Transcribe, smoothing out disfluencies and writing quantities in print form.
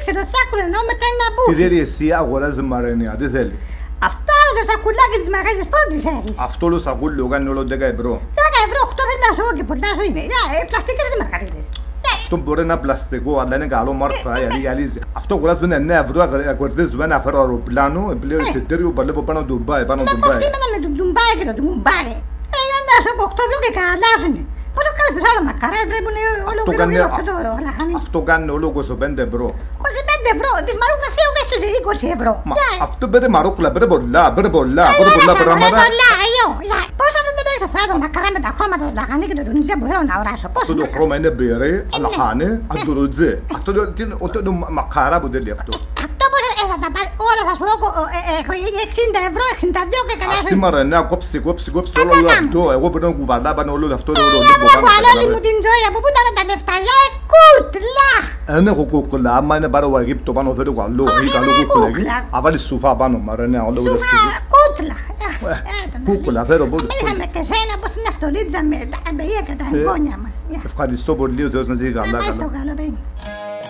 ρίξε το τσάκουλο ενώ μετά είναι να μπούχεις. Τι θέλει εσύ, αγοράζει Μαρενία, τι θέλει. Αυτό το σακουλάκι της μαγαζιάς πότε τις έχεις. Αυτό το σακούλιο κάνει όλο 10 ευρώ. 10 ευρώ, 8 δεν τα ζω και πολλά σου είναι. Πλαστικές δεν μαρκαρίδες. Αυτό μπορεί να είναι πλαστικό, αλλά είναι καλό μάρκα, γυαλίζει. Αυτό κουράζουν 9 ευρώ, κερδίζουμε ένα φέρω αεροπλάνο, πλέον εισιτήριο που παλεύω πάνω του Ντουμπάι. Τα κοστίμενα με τον Ντουμπάι και τον Μουμπάι. Να σου 8 ευρώ και καλάζουνε. Πόσο κάνεις τους άλλους μακαράς, βλέπουν όλο γύρω αυτό το λαχανί. Αυτό κάνει όλο 25 ευρώ. 25 ευρώ, της μαρούκλας έχω και στους 20 ευρώ. Αυτό πήρε μαρούκλα, πήρε πολλά πράγματα. Πόσο δεν έχεις αυτά το μακαρά με τα χρώματα, το λαχανί και το τουνιτζέ που θέλω να αγοράσω. Αυτό το χρώμα είναι μπειρί, λαχανί, αντουροτζέ. Αυτό το μακαρά που θέλει αυτό. Αυτό πώς θα τα πάρει, όλα θα σου έχω 60 ευρώ, 62 και κανένα. Σήμερα ναι, κόψει όλο αυτό. Εγώ πρέπει να κουβαλά πάνω όλο αυτό το ρόλο. Κουβαλόλη μου την ζωή, από πού ήταν τα λεφτά, κούτλα. Δεν έχω κούκλα, άμα είναι πάρω Αιγύπτο πάνω φέρω καλό. Έχει καλό κούκλα. Αν βάλεις σουφά πάνω, Μαρενέα, όλο αυτό. Σουφά, κούκλα. Κούκλα, φέρω πού. Είχαμε και σένα πως είναι στολίτσα με τα εμπειρία και τα εγγόνια μας. Ευχαριστώ πολύ, ο Θεός να ζει καλά. Να πάει στο καλό, παιδί.